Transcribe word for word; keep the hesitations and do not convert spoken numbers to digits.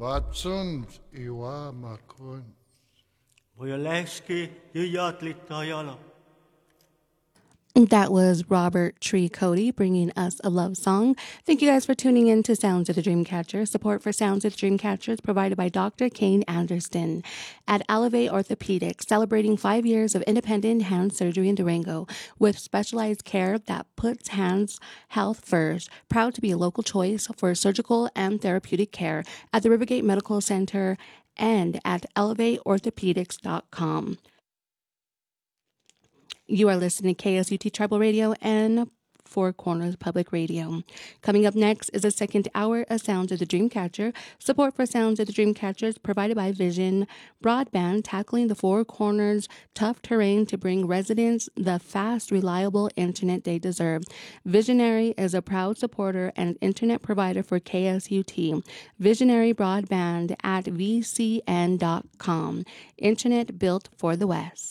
Watson iwa makun. Boyaleski yuyatli tayala. That was Robert Tree Cody bringing us a love song. Thank you guys for tuning in to Sounds of the Dreamcatcher. Support for Sounds of the Dreamcatcher is provided by Doctor Kane Anderson at Elevate Orthopedics, celebrating five years of independent hand surgery in Durango with specialized care that puts hands health first. Proud to be a local choice for surgical and therapeutic care at the Rivergate Medical Center and at elevate orthopedics dot com. You are listening to K S U T Tribal Radio and Four Corners Public Radio. Coming up next is the second hour of Sounds of the Dreamcatcher. Support for Sounds of the Dreamcatcher is provided by Vision Broadband, tackling the Four Corners tough terrain to bring residents the fast, reliable internet they deserve. Visionary is a proud supporter and internet provider for K S U T. Visionary Broadband at v c n dot com. Internet built for the West.